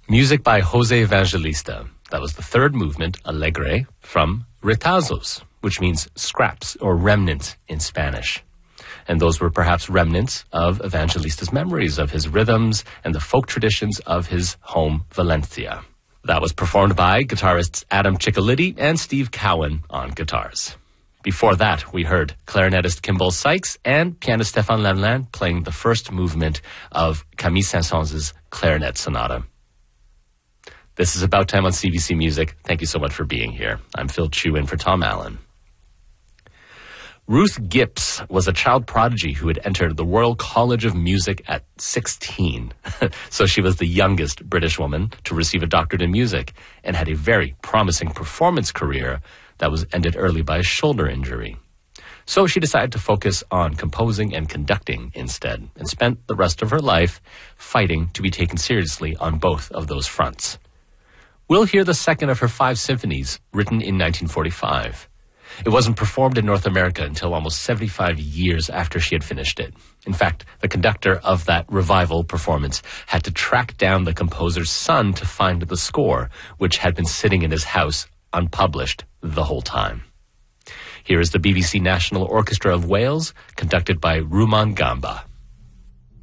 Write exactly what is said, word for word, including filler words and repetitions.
Music by Jose Evangelista. That was the third movement, Alegre, from Retazos, which means scraps or remnants in Spanish. And those were perhaps remnants of Evangelista's memories of his rhythms and the folk traditions of his home, Valencia. That was performed by guitarists Adam Ciccoliti and Steve Cowan on guitars. Before that, we heard clarinetist Kimball Sykes and pianist Stéphane Lalande playing the first movement of Camille Saint-Saëns' Clarinet Sonata. This is About Time on C B C Music. Thank you so much for being here. I'm Phil Chu in for Tom Allen. Ruth Gipps was a child prodigy who had entered the Royal College of Music at sixteen. So she was the youngest British woman to receive a doctorate in music and had a very promising performance career that was ended early by a shoulder injury. So she decided to focus on composing and conducting instead and spent the rest of her life fighting to be taken seriously on both of those fronts. We'll hear the second of her five symphonies, written in nineteen forty-five. It wasn't performed in North America until almost seventy-five years after she had finished it. In fact, the conductor of that revival performance had to track down the composer's son to find the score, which had been sitting in his house unpublished the whole time. Here is the B B C National Orchestra of Wales, conducted by Rumaan Gamba.